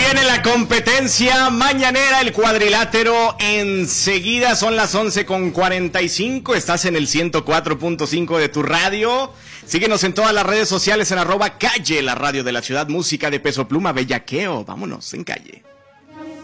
viene la competencia mañanera, el cuadrilátero. Enseguida son las 11:45. Estás en el 104.5 de tu radio. Síguenos en todas las redes sociales en @calle, la radio de la ciudad. Música de Peso Pluma, bellaqueo. Vámonos en Calle.